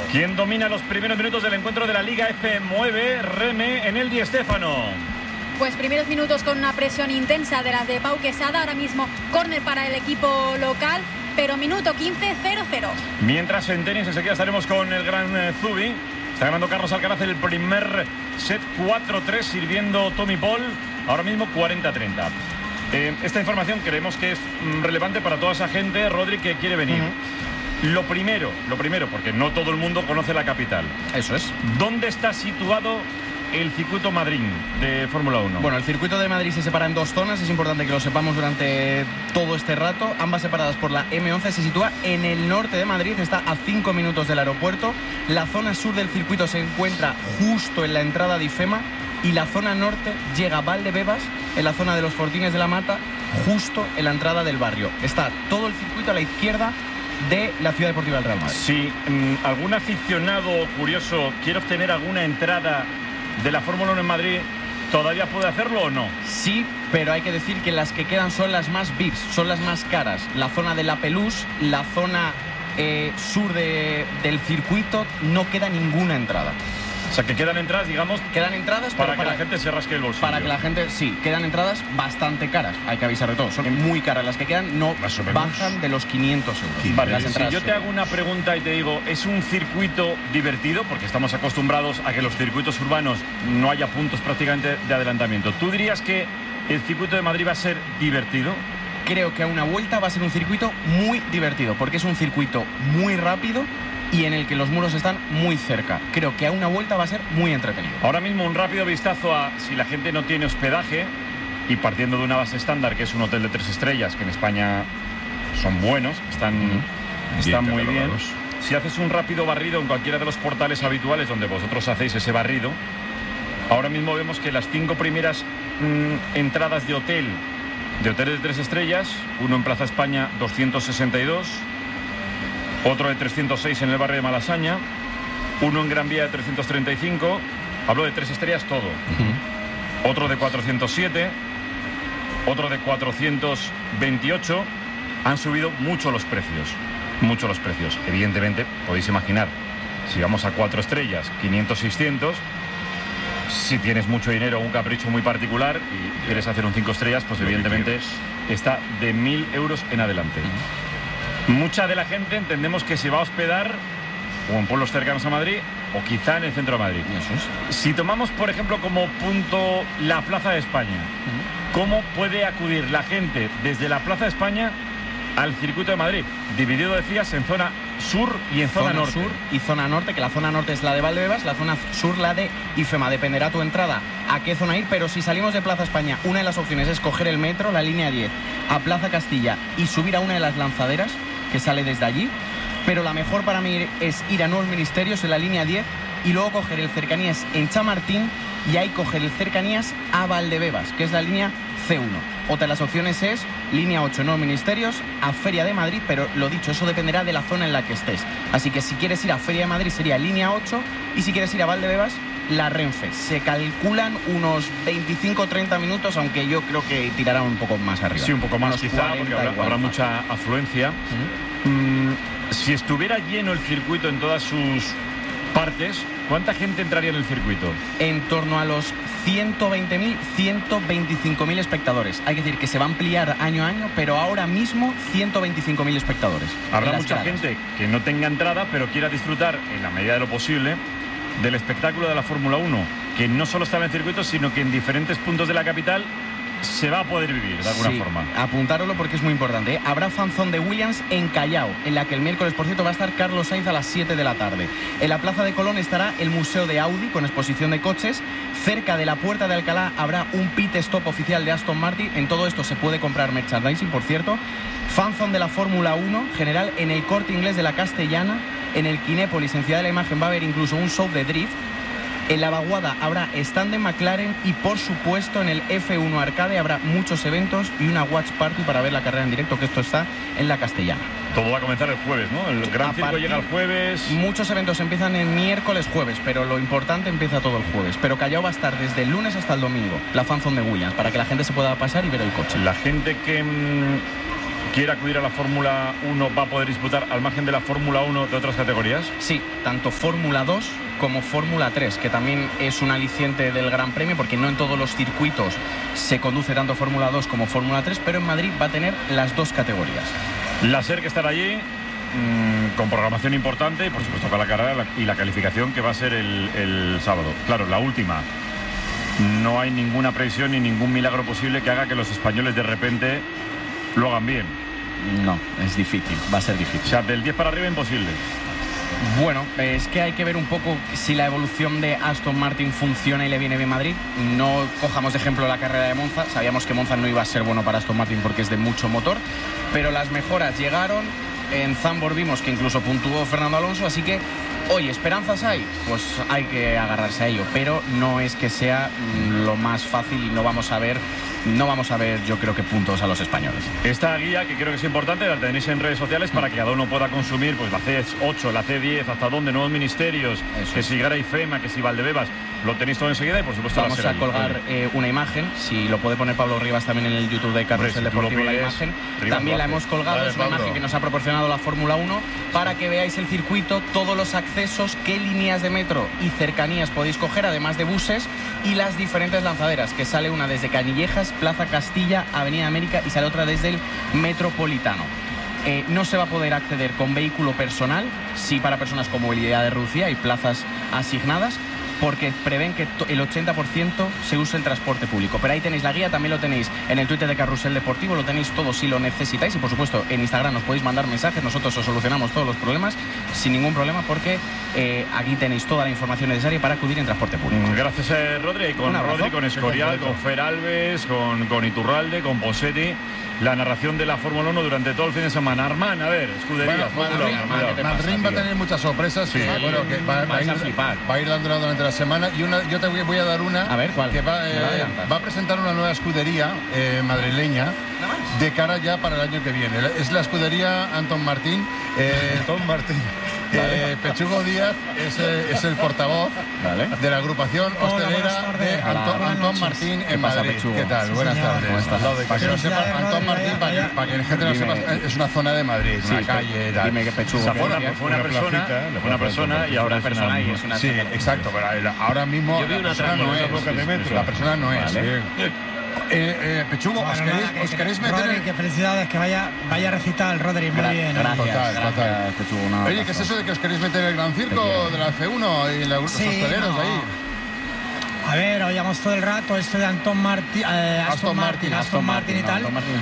¿Quién domina los primeros minutos del encuentro de la Liga F? Mueve Reme en el Di Stéfano. Pues primeros minutos con una presión intensa de las de Pau Quesada. Ahora mismo córner para el equipo local, pero minuto 15, 0-0. Mientras en tenis enseguida estaremos con el gran Zubi. Está ganando Carlos Alcaraz el primer set 4-3, sirviendo Tommy Paul. Ahora mismo 40-30. Esta información creemos que es relevante para toda esa gente, Rodri, que quiere venir. Lo primero, porque no todo el mundo conoce la capital. Eso es. ¿Dónde está situado el circuito Madrid de Fórmula 1? Bueno, el circuito de Madrid se separa en dos zonas. Es importante que lo sepamos durante todo este rato. Ambas separadas por la M11. Se sitúa en el norte de Madrid. Está a 5 minutos del aeropuerto. La zona sur del circuito se encuentra justo en la entrada de IFEMA. Y la zona norte llega a Valdebebas, en la zona de los Fortines de la Mata, justo en la entrada del barrio. Está todo el circuito a la izquierda de la Ciudad Deportiva del Real Madrid. Si algún aficionado curioso quiere obtener alguna entrada de la Fórmula 1 en Madrid, ¿todavía puede hacerlo o no? Sí, pero hay que decir que las que quedan son las más VIPs, son las más caras. La zona de La Pelouse, la zona sur del circuito, no queda ninguna entrada. O sea, que quedan entradas, digamos... Quedan entradas para que la gente se rasque el bolsillo. Para que la gente, sí, quedan entradas bastante caras. Hay que avisar de todo. Son muy caras las que quedan, no bajan de los 500 euros. Vale, las entradas, si yo te hago una pregunta y te digo, ¿es un circuito divertido? Porque estamos acostumbrados a que los circuitos urbanos no haya puntos prácticamente de adelantamiento. ¿Tú dirías que el circuito de Madrid va a ser divertido? Creo que a una vuelta va a ser un circuito muy divertido, porque es un circuito muy rápido y en el que los muros están muy cerca. Creo que a una vuelta va a ser muy entretenido. Ahora mismo un rápido vistazo a si la gente no tiene hospedaje, y partiendo de una base estándar, que es un hotel de 3 estrellas, que en España son buenos, están muy bien. Si haces un rápido barrido en cualquiera de los portales habituales donde vosotros hacéis ese barrido, ahora mismo vemos que las 5 primeras entradas de hoteles de 3 estrellas, uno en Plaza España 262, otro de 306 en el barrio de Malasaña, uno en Gran Vía de 335, hablo de 3 estrellas todo, otro de 407, otro de 428. Han subido mucho los precios, evidentemente podéis imaginar, si vamos a 4 estrellas, 500, 600, si tienes mucho dinero o un capricho muy particular y quieres hacer un 5 estrellas, pues evidentemente está de 1.000 euros en adelante. Mucha de la gente entendemos que se va a hospedar o en pueblos cercanos a Madrid o quizá en el centro de Madrid. Eso es. Si tomamos, por ejemplo, como punto la Plaza de España, ¿cómo puede acudir la gente desde la Plaza de España al circuito de Madrid? Dividido, decías, en zona sur y en zona norte. Sur y zona norte, que la zona norte es la de Valdebebas, la zona sur la de IFEMA. Dependerá tu entrada a qué zona ir, pero si salimos de Plaza España, una de las opciones es coger el metro, la línea 10, a Plaza Castilla y subir a una de las lanzaderas que sale desde allí, pero la mejor para mí es ir a Nuevos Ministerios en la línea 10 y luego coger el Cercanías en Chamartín y ahí coger el Cercanías a Valdebebas, que es la línea C1. Otra de las opciones es línea 8 Nuevos Ministerios a Feria de Madrid, pero lo dicho, eso dependerá de la zona en la que estés. Así que si quieres ir a Feria de Madrid sería línea 8 y si quieres ir a Valdebebas, la Renfe. Se calculan unos 25-30 minutos, aunque yo creo que tirará un poco más arriba. Sí, un poco más quizá, porque habrá mucha afluencia. Si estuviera lleno el circuito en todas sus partes, ¿cuánta gente entraría en el circuito? En torno a los 120.000, 125.000 espectadores. Hay que decir que se va a ampliar año a año, pero ahora mismo 125.000 espectadores. Habrá mucha gente que no tenga entrada, pero quiera disfrutar en la medida de lo posible del espectáculo de la Fórmula 1, que no solo está en el circuito, sino que en diferentes puntos de la capital se va a poder vivir de alguna forma. Apuntároslo porque es muy importante, ¿eh? Habrá fanzón de Williams en Callao, en la que el miércoles, por cierto, va a estar Carlos Sainz a las 7 de la tarde. En la Plaza de Colón estará el Museo de Audi con exposición de coches. Cerca de la Puerta de Alcalá habrá un pit stop oficial de Aston Martin. En todo esto se puede comprar merchandising, por cierto. Fanzón de la Fórmula 1 general en el Corte Inglés de la Castellana. En el Kinépolis, en Ciudad de la Imagen, va a haber incluso un show de drift. En la Vaguada habrá stand de McLaren y, por supuesto, en el F1 Arcade habrá muchos eventos y una watch party para ver la carrera en directo, que esto está en la Castellana. Todo va a comenzar el jueves, ¿no? El Gran Circo llega el jueves. Muchos eventos empiezan en miércoles, jueves, pero lo importante empieza todo el jueves. Pero Callao va a estar desde el lunes hasta el domingo, la fanzone de Williams, para que la gente se pueda pasar y ver el coche. La gente que quiera acudir a la Fórmula 1 va a poder disputar al margen de la Fórmula 1 de otras categorías? Sí, tanto Fórmula 2 como Fórmula 3, que también es un aliciente del Gran Premio, porque no en todos los circuitos se conduce tanto Fórmula 2 como Fórmula 3, pero en Madrid va a tener las dos categorías. La SER que estará allí, con programación importante y por supuesto con la carrera y la calificación que va a ser el sábado. Claro, la última. No hay ninguna previsión ni ningún milagro posible que haga que los españoles de repente lo hagan bien. No, es difícil, va a ser difícil. O sea, del 10 para arriba imposible. Bueno, es que hay que ver un poco si la evolución de Aston Martin funciona y le viene bien Madrid. No cojamos de ejemplo la carrera de Monza. Sabíamos que Monza no iba a ser bueno para Aston Martin porque es de mucho motor, pero las mejoras llegaron. En Zandvoort vimos que incluso puntuó Fernando Alonso, así que, oye, ¿esperanzas hay? Pues hay que agarrarse a ello, pero no es que sea lo más fácil y no vamos a ver yo creo que puntos a los españoles. Esta guía, que creo que es importante, la tenéis en redes sociales para que cada uno pueda consumir pues la C8, la C10, hasta dónde, nuevos ministerios, eso. Que si Gara y FEMA, que si Valdebebas, lo tenéis todo enseguida y por supuesto vamos a colgar una imagen, si lo puede poner Pablo Rivas también en el YouTube de Carrusel Deportivo, la imagen. Rivas también la hemos colgado, es una imagen que nos ha proporcionado la Fórmula 1 para que veáis el circuito, todos los accesos, qué líneas de metro y cercanías podéis coger, además de buses, y las diferentes lanzaderas, que sale una desde Canillejas, Plaza Castilla, Avenida América, y sale otra desde el Metropolitano. No se va a poder acceder con vehículo personal, sí para personas con movilidad reducida, hay plazas asignadas, porque prevén que el 80% se use el transporte público. Pero ahí tenéis la guía, también lo tenéis en el Twitter de Carrusel Deportivo, lo tenéis todo si lo necesitáis, y por supuesto en Instagram nos podéis mandar mensajes, nosotros os solucionamos todos los problemas sin ningún problema, porque aquí tenéis toda la información necesaria para acudir en transporte público. Gracias, Rodri, y con Rodri, con Escorial, con Fer Alves, con Iturralde, con Posetti. La narración de la Fórmula 1 durante todo el fin de semana. Armán, a ver, escudería. Madrid va a tener muchas sorpresas. Sí. Bueno, que va a ir dándola durante la semana. Y yo te voy a dar una. A ver, ¿cuál? Que va a presentar una nueva escudería madrileña de cara ya para el año que viene. Es la escudería Anton Martín. Anton Martín. Pechugo Díaz es el portavoz de la agrupación hostelera de Anton Martín en Madrid. ¿Qué tal? Buenas tardes. Para que lo sepa, Anton Martín, para que la gente lo sepa, es una zona de Madrid, una calle. Dime que Pechugo. Fue una persona y ahora es una. Sí, exacto, pero ahora mismo la persona no es. Pechugo, ¿os queréis meter? Rodri, que felicidades, que vaya a recitar el Rodri muy bien. Total. Pechugo, oye, ¿qué es eso de que os queréis meter el gran circo de la F1 y los hosteleros ahí? A ver, oíamos todo el rato esto de Aston Martin y tal.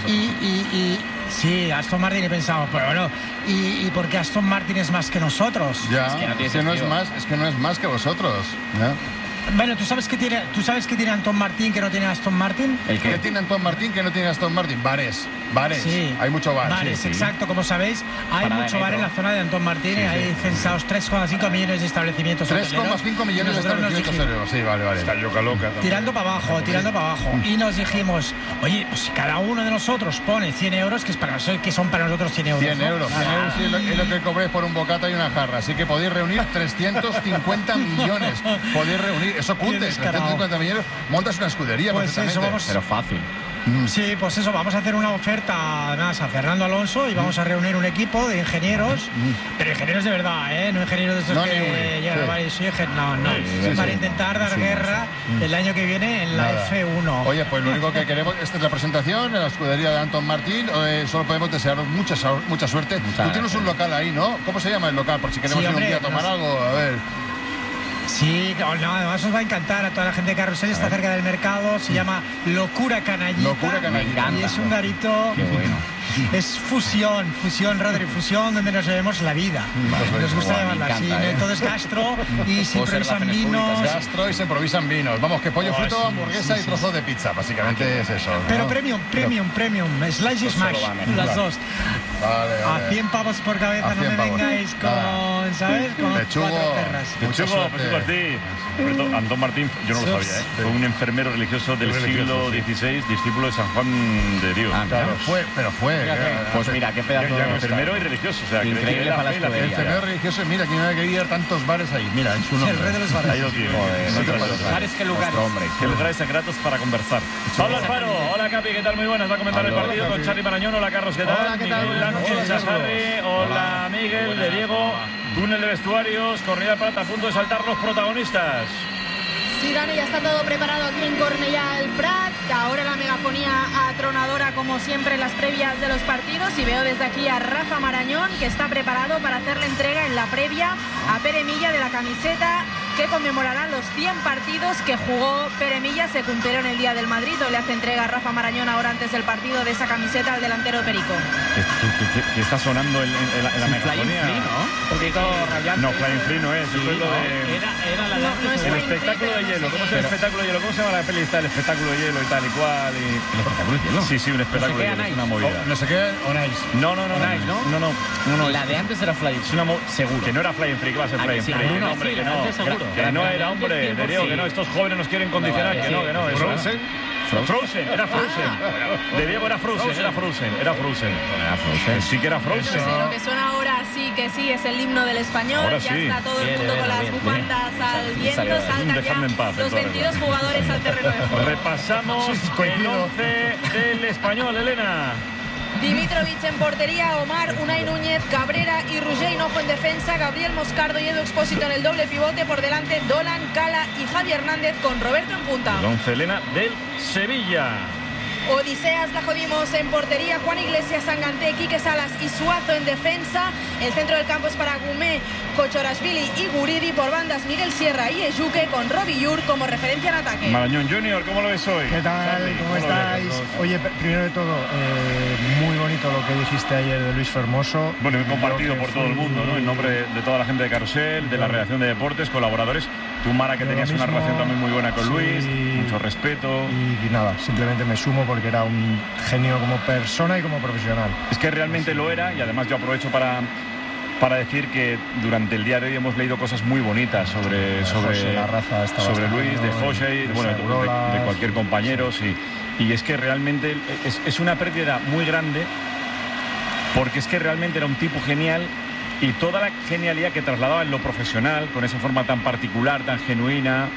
Sí, Aston Martin y pensamos, pero bueno, ¿y por qué Aston Martin es más que nosotros? Ya, es que no es más que vosotros. ¿Ya? Bueno, ¿tú sabes qué tiene Anton Martín que no tiene Aston Martin? ¿Qué tiene Anton Martín que no tiene Aston Martin? Bares. Sí. Hay mucho bar. Bares, sí. Exacto. Como sabéis, hay mucho bar en la zona de Anton Martín. Sí. Hay censados 3,5 millones de establecimientos 3,5 millones de establecimientos hoteleros. Sí, vale. Está loca. Tirando para abajo. Y nos dijimos, oye, pues si cada uno de nosotros pone 100 euros, que son para nosotros 100 euros. 100 euros. 100 euros es lo que cobré por un bocata y una jarra. Así que podéis reunir 350 millones. Podéis reunir. Eso cunde, 350 millones, montas una escudería. Pues eso, pero fácil. Sí, pues eso, vamos a hacer una oferta además a Fernando Alonso y vamos a reunir un equipo de ingenieros, pero ingenieros de verdad, no ingenieros de esos que llegan a varios ejes, para intentar dar guerra el año que viene en la F1. Oye, pues lo único que queremos, esta es la presentación en la escudería de Anton Martín, solo podemos desearos mucha suerte. Tú tienes un local ahí, ¿no? ¿Cómo se llama el local? Por si queremos ir un día a tomar algo, a ver. Sí, además os va a encantar a toda la gente de Carrusel, está cerca del mercado, se llama Locura Canallita. Y es un garito. Qué bueno. Es fusión, Rodri, donde nos bebemos la vida. Nos gusta llamarla así. Todo es gastro y se improvisan vinos. Gastro y se improvisan vinos. Vamos, que pollo frito, hamburguesa y trozo de pizza. Básicamente es eso. Pero premium. Slice y smash, las dos. Vale. A 100 pavos por cabeza, no me vengáis con, ¿sabes? Con Pechugo, Pechugo a ti. Anton Martín, yo no lo sabía, fue un enfermero religioso del siglo XVI, discípulo de San Juan de Dios. Claro, fue Pues mira, qué pedazo de enfermero y religioso. O sea, increíble para la escudería. Enfermero religioso, mira, que no hay que ir a tantos bares ahí. Mira, en su nombre. El rey de los bares. Ahí lo tiene. Bares que lugares. Que lugares secretos para conversar. Pablo Alfaro, hola Capi, ¿qué tal? Muy buenas. Va a comentar el partido con Charly Marañón. Hola Carlos, ¿qué tal? Hola, ¿qué tal? Miguel Ángel Chazarri. Hola Miguel, de Diego. Túnel de vestuarios, Cornellà del Prat, a punto de saltar los protagonistas. Sí, Dani, ya está todo preparado aquí en Cornellà del Prat. Ahora la megafonía atronadora, como siempre, en las previas de los partidos. Y veo desde aquí a Rafa Marañón, que está preparado para hacer la entrega en la previa a Pere Milla de la camiseta que conmemorará los 100 partidos que jugó Pere Milla. Se cumplieron el día del Madrid. Hoy le hace entrega a Rafa Marañón ahora antes del partido de esa camiseta al delantero Perico. Que está sonando en la megafonía. Flying Free, ¿no? Un poquito radiante. No, Flying Free no es. Sí, Eso es lo de... Era la de antes. El espectáculo de hielo. ¿Cómo se llama el espectáculo de hielo? ¿Cómo se llama la peli? Está el espectáculo de hielo y tal y cual. ¿El espectáculo de hielo? Sí, un espectáculo de hielo. Es una movida. No sé qué, on ice. No. La de antes era Flying Free. Seguro. Que no era Flying Free, que va a ser Flying Free. No, hombre, sí, que no. Que no era, hombre. De Diego, que no. Estos jóvenes nos quieren condicionar. Que no. Frozen, era Frozen. De Diego era Frozen. Sí que era Frozen. No sé, lo que suena ahora sí que sí es el himno del español. Ahora ya sí. está todo el mundo con las bufandas al viento. Saltan ya los 22 jugadores al terreno de juego. Repasamos el 11 del español, Elena. Dimitrovic en portería, Omar, Unai Núñez, Cabrera y Roger Hinojo en defensa, Gabriel Moscardo y Edu Expósito en el doble pivote, por delante Dolan, Cala y Javi Hernández con Roberto en punta. El 11, Elena, del Sevilla. Odiseas Blajovimos en portería, Juan Iglesias, Sanganté, Quique Salas y Suazo en defensa. El centro del campo es para Gumé, Kochorashvili y Guridi, por bandas Miguel Sierra y Ejuque con Robbie Yur como referencia en ataque. Marañón Junior, ¿cómo lo ves hoy? ¿Qué tal? Charly, ¿Cómo estáis? Oye, primero de todo, muy bonito lo que dijiste ayer de Luis Fermoso. Bueno, he compartido por todo el mundo, ¿no? En nombre de toda la gente de Carrusel, de la redacción de deportes, colaboradores. Tú, Mara, que tenías una relación también muy buena con Luis, mucho respeto. Y nada, simplemente me sumo porque era un genio como persona y como profesional. Es que realmente lo era, y además yo aprovecho para decir que durante el día de hoy hemos leído cosas muy bonitas sobre la raza sobre Luis, de José, bueno, de cualquier compañero, sí. Y es que realmente es una pérdida muy grande, porque es que realmente era un tipo genial. Y toda la genialidad que trasladaba en lo profesional, con esa forma tan particular, tan genuina,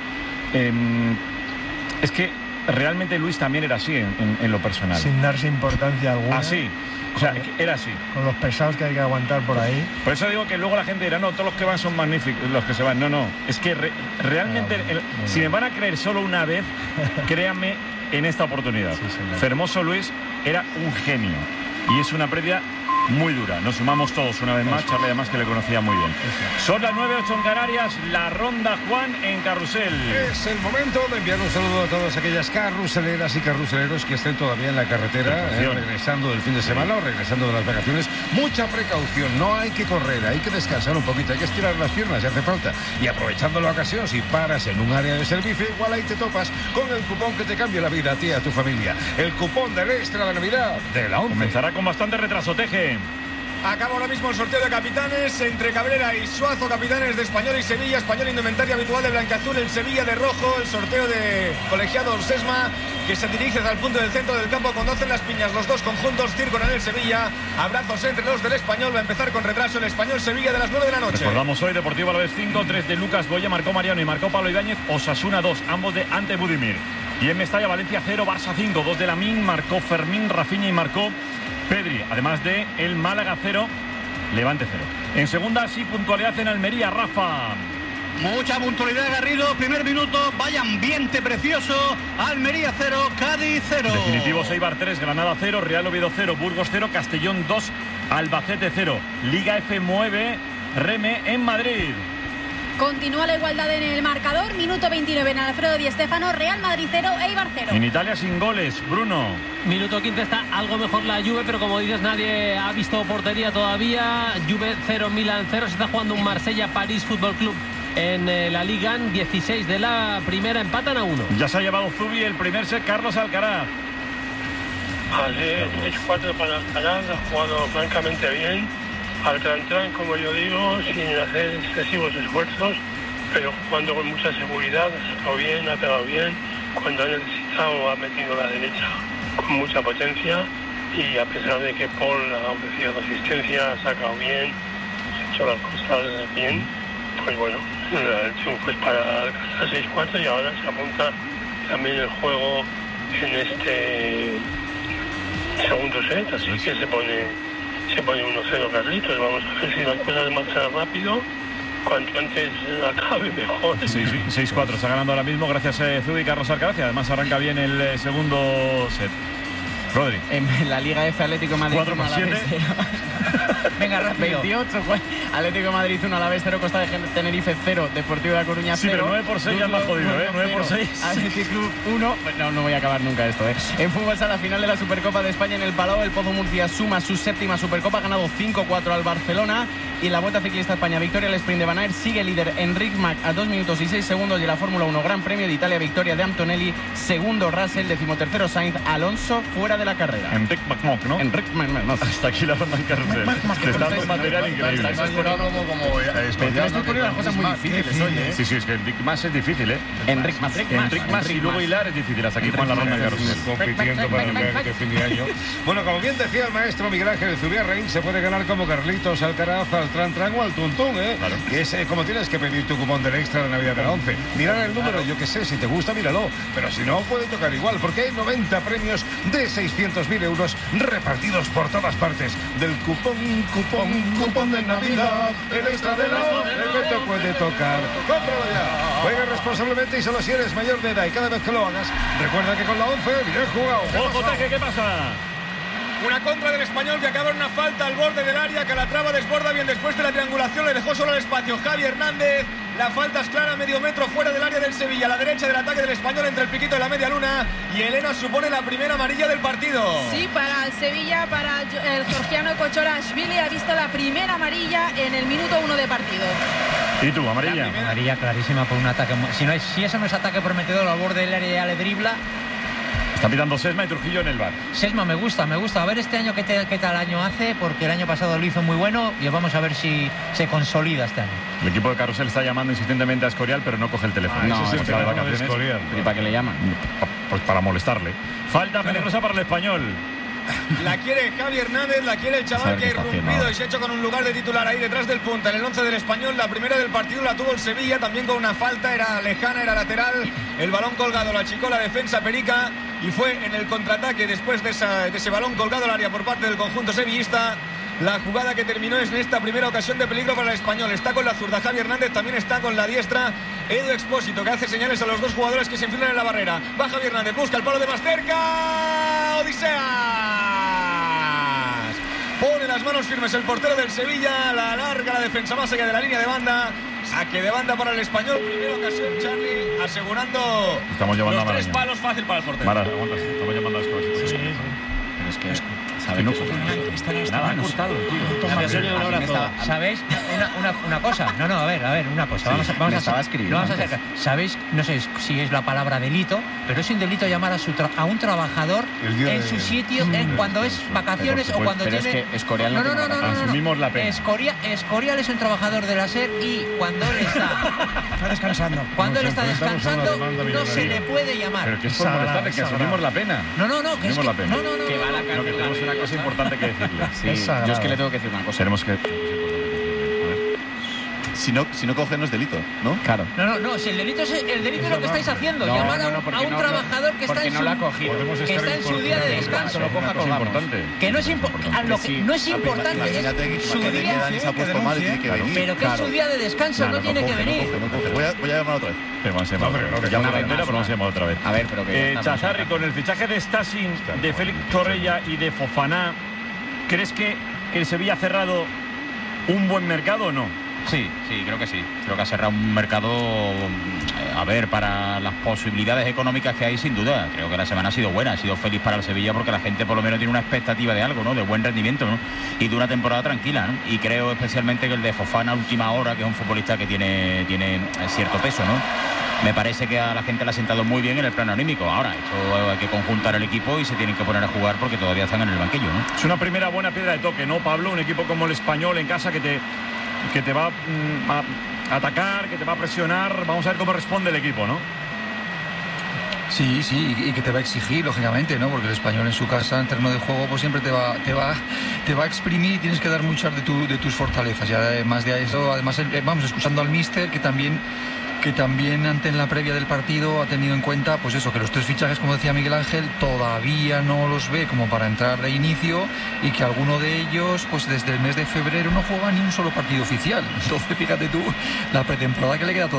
es que realmente Luis también era así en lo personal. Sin darse importancia alguna. Así. O sea, era así. Con los pesados que hay que aguantar por ahí. Por eso digo que luego la gente dirá, no, todos los que van son magníficos, los que se van. No. Es que realmente, si me van a creer solo una vez, créanme en esta oportunidad. Sí, Fermoso Luis era un genio. Y es una pérdida muy dura. Nos sumamos todos una vez más. Charly, además, que le conocía muy bien. Son las 9:08 en Canarias. La ronda Juan en Carrusel. Es el momento de enviar un saludo a todas aquellas carruseleras y carruseleros que estén todavía en la carretera, regresando del fin de semana o regresando de las vacaciones. Mucha precaución. No hay que correr, hay que descansar un poquito, hay que estirar las piernas si hace falta. Y aprovechando la ocasión, si paras en un área de servicio, igual ahí te topas con el cupón que te cambia la vida a ti y a tu familia. El cupón del extra de Navidad de la 11. Comenzará con bastante retraso, Teje. Acaba ahora mismo el sorteo de capitanes entre Cabrera y Suazo, capitanes de Español y Sevilla. Español indumentaria habitual de blanca-azul, el Sevilla de rojo. El sorteo de colegiados Sesma, que se dirige hacia el punto del centro del campo cuando hacen las piñas los dos conjuntos. Circo en el Sevilla, abrazos entre los del Español. Va a empezar con retraso el Español-Sevilla de las 9 de la noche. Recordamos hoy Deportivo Alavés 5, 3 de Lucas Boya, marcó Mariano y marcó Pablo Ibáñez. Osasuna 2, ambos de Ante Budimir. Y en Mestalla, Valencia 0, Barça 5, 2 de Lamín, marcó Fermín, Rafinha y marcó Pedri. Además de el Málaga 0, Levante 0. En segunda, sí, puntualidad en Almería, Rafa. Mucha puntualidad de Garrido, primer minuto, vaya ambiente precioso. Almería 0, Cádiz 0. Definitivo, Eibar 3, Granada 0, Real Oviedo 0, Burgos 0, Castellón 2, Albacete 0. Liga F mueve Reme en Madrid. Continúa la igualdad en el marcador. Minuto 29 en Alfredo Di Stéfano. Real Madrid 0, Eibar 0. En Italia sin goles, Bruno. Minuto 15 está algo mejor la Juve, pero como dices, nadie ha visto portería todavía. Juve 0, Milan 0. Se está jugando un Marsella-París Fútbol Club en la Liga. 16 de la primera, empatan a 1. Ya se ha llevado Zubi el primer set, Carlos Alcaraz. Vale, 3-4 para Alcaraz, ha jugado francamente bien. Al tran, como yo digo, sin hacer excesivos esfuerzos, pero jugando con mucha seguridad, ha sacado bien, ha pegado bien. Cuando ha necesitado, ha metido la derecha con mucha potencia y a pesar de que Paul ha ofrecido la asistencia, ha sacado bien, ha hecho las cosas bien, pues bueno, el triunfo es para alcanzar 6-4 y ahora se apunta también el juego en este segundo set, así que se pone 1-0 Carlitos. Vamos a ver si las cosas marchan rápido, cuanto antes acabe mejor. Sí, 6-4 está ganando ahora mismo gracias a Zubí y Carlos Alcaraz, y además arranca bien el segundo set. Rodri. En la Liga F, Atlético de Madrid 4-7. Venga, rápido. 28, Atlético de Madrid 1, Alavés 0, Costa de Tenerife 0, Deportivo de La Coruña 0. Sí, pero 9-6 ya es más jodido, ¿eh? 9-6. Atlético Club 1. No voy a acabar nunca esto, ¿eh? En fútbol sala, final de la Supercopa de España en el Palau, el Pozo Murcia suma su séptima Supercopa, ha ganado 5-4 al Barcelona. Y en la Vuelta Ciclista España, victoria al sprint de Van Aert, sigue líder Enric Mas a 2 minutos y 6 segundos. Y en la Fórmula 1, Gran Premio de Italia, victoria de Antonelli, segundo Russell, 13º Sainz, Alonso fuera de la carrera. Enric Mas, ¿no? Enric Mas. Hasta aquí la ronda en carrusel. Te está dando un material increíble. Me estoy poniendo las cosas muy difíciles hoy, ¿eh? Sí, es que Enric Mas es difícil, ¿eh? Enric Mas y luego hilar es difícil. Hasta aquí Juan la ronda en carrusel. Compitiendo para el que fin de año. Bueno, como bien decía el maestro Miguel Ángel Zubiarrein, se puede ganar como Carlitos Alcaraz, al Tran o al Tuntún, ¿eh? Claro. Que es como tienes que pedir tu cupón del extra de Navidad de la 11. Mirar el número, yo que sé, si te gusta, míralo. Pero si no, puede tocar igual, porque hay 90 premios de 600.000 euros repartidos por todas partes. Del cupón de Navidad, el extra de la 11, que te puede tocar. ¡Cómpralo ya! Juega responsablemente y solo si eres mayor de edad. Y cada vez que lo hagas, recuerda que con la 11, bien jugado. ¡Ojo, ¿qué pasa? Una contra del Español que acaba en una falta al borde del área. Calatrava desborda bien después de la triangulación, le dejó solo el espacio Javi Hernández. La falta es clara, medio metro fuera del área del Sevilla, a la derecha del ataque del Español entre el piquito y la media luna. Y Elena supone la primera amarilla del partido. Sí, para el Sevilla, para el georgiano Kochorashvili, ha visto la primera amarilla en el minuto 1 de partido. ¿Y tú, amarilla? Amarilla clarísima por un ataque. Si eso no es ataque prometedor al borde del área, ya le dribla. Está pitando Sesma y Trujillo en el bar. Sesma me gusta. A ver este año qué tal año hace, porque el año pasado lo hizo muy bueno y vamos a ver si se consolida este año. El equipo de Carrusel está llamando insistentemente a Escorial, pero no coge el teléfono. Está de vacaciones. ¿Y para qué le llaman? Pues para molestarle. Falta peligrosa para el Español. La quiere Javi Hernández, la quiere el chaval que ha irrumpido y se ha hecho con un lugar de titular ahí detrás del punta en el 11 del Español. La primera del partido la tuvo el Sevilla, también con una falta, era lejana, era lateral. El balón colgado, la achicó la defensa Perica y fue en el contraataque después de ese balón colgado al área por parte del conjunto sevillista. La jugada que terminó es en esta primera ocasión de peligro para el Español. Está con la zurda Javi Hernández, también está con la diestra Edu Expósito, que hace señales a los dos jugadores que se enfrentan en la barrera. Va Javi Hernández, busca el palo de más cerca. Odiseas pone las manos firmes el portero del Sevilla, la alarga la defensa más allá de la línea de banda. Saque de banda para el Español, primera ocasión Charlie, asegurando los 3 palos, fácil para el portero. Mara, aguanta, estamos llamando a Expósito. Sí. Pero es que ¿sabéis? Nada, han cortado, tío. ¿Sabéis? Una cosa. No, a ver, una cosa. Vamos a hacer. ¿Sabéis? No sé si es la palabra delito, pero es un delito llamar a un trabajador en su sitio cuando es vacaciones o cuando tiene. Es que Escorial no. Asumimos la pena. Escorial es un trabajador de la SER y cuando él está descansando. Cuando él está descansando, no se le puede llamar. Pero que es por molestarle, que asumimos la pena. No, que es que que va a la cárcel. Que tenemos una cosa importante que decirle. Sí, yo es que le tengo que decir una cosa. Tenemos que... Si no coge, no es delito, ¿no? Claro. No, si el delito es lo que estáis haciendo, llamar a un trabajador que está en su día de descanso. Que no es importante. No es importante. Su día pero que es su día de descanso, no tiene que venir. Voy a llamar otra vez. Vamos a llamar otra vez. A ver, pero que Chazarri, con el fichaje de Stasin, de Félix Torreira y de Fofana, ¿crees que el Sevilla ha cerrado un buen mercado o no? Sí, creo que sí. Creo que ha cerrado un mercado, para las posibilidades económicas que hay, sin duda. Creo que la semana ha sido buena, ha sido feliz para el Sevilla porque la gente por lo menos tiene una expectativa de algo, ¿no? De buen rendimiento, ¿no? Y de una temporada tranquila, ¿no? Y creo especialmente que el de Fofana, última hora, que es un futbolista que tiene cierto peso, ¿no? Me parece que a la gente le ha sentado muy bien en el plano anímico. Ahora, esto hay que conjuntar el equipo y se tienen que poner a jugar porque todavía están en el banquillo, ¿no? Es una primera buena piedra de toque, ¿no, Pablo? Un equipo como el Español en casa que te va a atacar, que te va a presionar. Vamos a ver cómo responde el equipo, ¿no? Sí, y que te va a exigir, lógicamente, ¿no? Porque el Español en su casa, en terreno de juego, pues siempre te va a exprimir y tienes que dar muchas de tus fortalezas. Y además de eso, vamos escuchando al míster que también ante la previa del partido ha tenido en cuenta, pues eso, que los 3 fichajes, como decía Miguel Ángel, todavía no los ve como para entrar de inicio y que alguno de ellos, pues desde el mes de febrero no juega ni un solo partido oficial. Entonces, fíjate tú, la pretemporada que le queda